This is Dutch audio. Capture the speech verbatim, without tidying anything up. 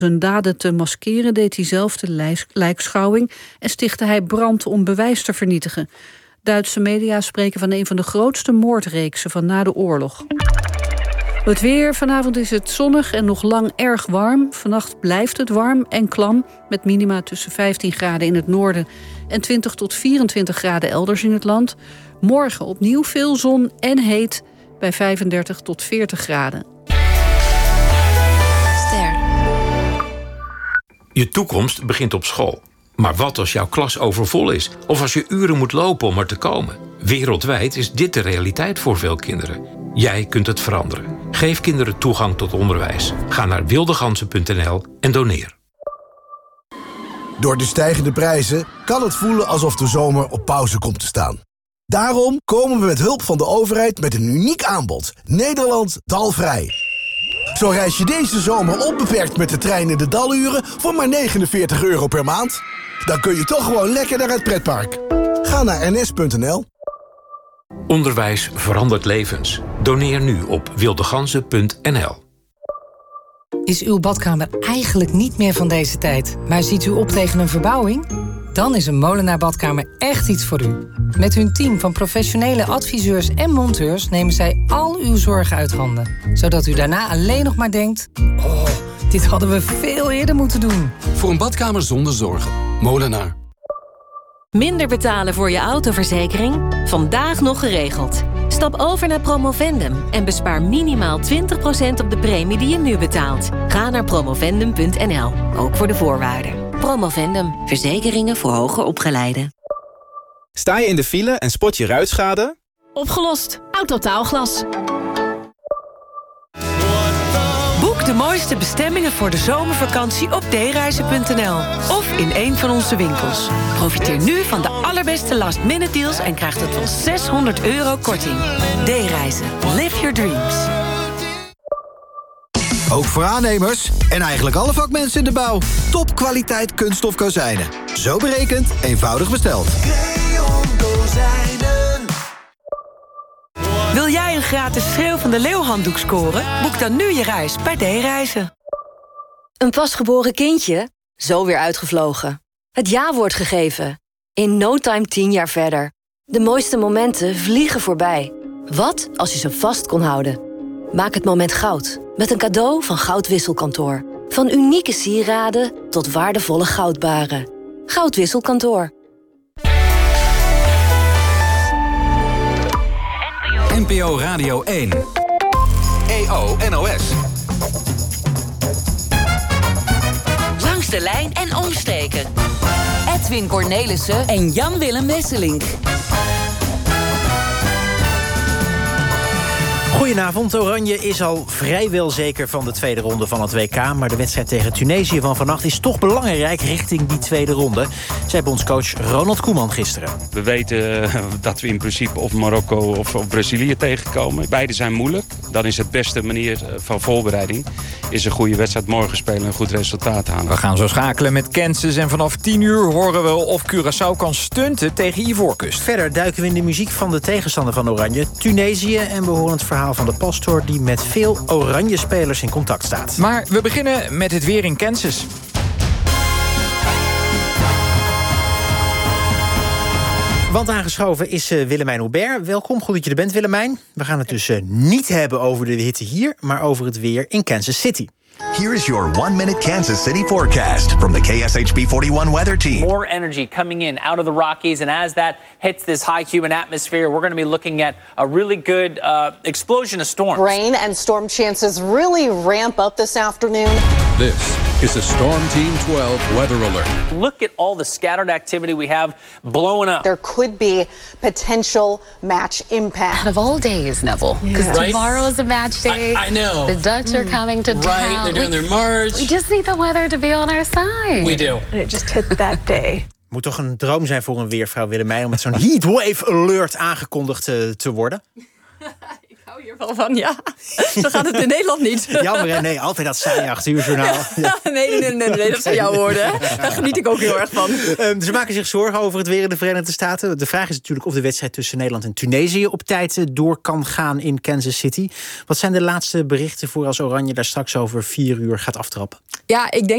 Zijn daden te maskeren deed hij zelf de lijs- lijkschouwing... en stichtte hij brand om bewijs te vernietigen. Duitse media spreken van een van de grootste moordreeksen van na de oorlog. Het weer. Vanavond is het zonnig en nog lang erg warm. Vannacht blijft het warm en klam, met minima tussen vijftien graden in het noorden... en twintig tot vierentwintig graden elders in het land. Morgen opnieuw veel zon en heet bij vijfendertig tot veertig graden. Ster. Je toekomst begint op school. Maar wat als jouw klas overvol is? Of als je uren moet lopen om er te komen? Wereldwijd is dit de realiteit voor veel kinderen. Jij kunt het veranderen. Geef kinderen toegang tot onderwijs. Ga naar wildegansen punt n l en doneer. Door de stijgende prijzen kan het voelen alsof de zomer op pauze komt te staan. Daarom komen we met hulp van de overheid met een uniek aanbod. Nederland dalvrij. Zo reis je deze zomer onbeperkt met de trein in de daluren voor maar negenenveertig euro per maand. Dan kun je toch gewoon lekker naar het pretpark. Ga naar n s punt n l. Onderwijs verandert levens. Doneer nu op wildegansen punt n l. Is uw badkamer eigenlijk niet meer van deze tijd, maar ziet u op tegen een verbouwing? Dan is een Molenaar Badkamer echt iets voor u. Met hun team van professionele adviseurs en monteurs nemen zij al uw zorgen uit handen. Zodat u daarna alleen nog maar denkt: oh, dit hadden we veel eerder moeten doen. Voor een badkamer zonder zorgen. Molenaar. Minder betalen voor je autoverzekering? Vandaag nog geregeld. Stap over naar Promovendum en bespaar minimaal twintig procent op de premie die je nu betaalt. Ga naar promovendum punt n l, ook voor de voorwaarden. Promovendum, verzekeringen voor hoger opgeleiden. Sta je in de file en spot je ruitschade? Opgelost. Autotaalglas. Boek de mooiste bestemmingen voor de zomervakantie op d reizen punt n l of in een van onze winkels. Profiteer nu van de allerbeste last-minute deals en krijg tot wel zeshonderd euro korting. D-reizen. Live your dreams. Ook voor aannemers en eigenlijk alle vakmensen in de bouw. Topkwaliteit kunststof kozijnen. Zo berekend, eenvoudig besteld. Wil jij een gratis Schreeuw van de Leeuwhanddoek scoren? Boek dan nu je reis bij D-reizen. Een pasgeboren kindje? Zo weer uitgevlogen. Het ja-woord gegeven. In no time tien jaar verder. De mooiste momenten vliegen voorbij. Wat als je ze vast kon houden? Maak het moment goud. Met een cadeau van Goudwisselkantoor. Van unieke sieraden tot waardevolle goudbaren. Goudwisselkantoor. N P O Radio één. E O N O S. Langs de lijn en omstreken. Edwin Cornelissen en Jan-Willem Wesselink. Goedenavond, Oranje is al vrijwel zeker van de tweede ronde van het W K... maar de wedstrijd tegen Tunesië van vannacht is toch belangrijk richting die tweede ronde, zei bondscoach Ronald Koeman gisteren. We weten dat we in principe of Marokko of, of Brazilië tegenkomen. Beide zijn moeilijk. Dan is het beste manier van voorbereiding is een goede wedstrijd morgen spelen en een goed resultaat halen. We gaan zo schakelen met Kansas en vanaf tien uur horen we of Curaçao kan stunten tegen Ivoorkust. Verder duiken we in de muziek van de tegenstander van Oranje, Tunesië, en we horen het verhaal van de pastoor die met veel Oranje spelers in contact staat. Maar we beginnen met het weer in Kansas. Want aangeschoven is uh, Willemijn Hubert. Welkom, goed dat je er bent, Willemijn. We gaan het dus uh, niet hebben over de hitte hier, maar over het weer in Kansas City. Here is your one-minute Kansas City forecast from the K S H B forty-one weather team. More energy coming in out of the Rockies, and as that hits this high humid atmosphere, we're going to be looking at a really good uh, explosion of storms. Rain and storm chances really ramp up this afternoon. This is a Storm Team twelve weather alert. Look at all the scattered activity we have blowing up. There could be potential match impact. Out of all days, Neville, because yeah. right? tomorrow is a match day. I, I know. The Dutch are coming to right. town. They're doing we, their march. We just need the weather to be on our side. We do. And it just hit that day. Moet toch een droom zijn voor een weervrouw, Willemijn, om met zo'n heatwave alert aangekondigd te, te worden? Ik hou hier wel van, ja. Zo gaat het in Nederland niet. Jammer, hè? Nee, altijd dat saaie acht uur journaal. Ja. nee, nee, nee, nee, nee, dat zijn jouw woorden. Hè? Daar geniet ik ook heel erg van. Um, ze maken zich zorgen over het weer in de Verenigde Staten. De vraag is natuurlijk of de wedstrijd tussen Nederland en Tunesië op tijd door kan gaan in Kansas City. Wat zijn de laatste berichten voor als Oranje daar straks over vier uur gaat aftrappen? Ja, ik denk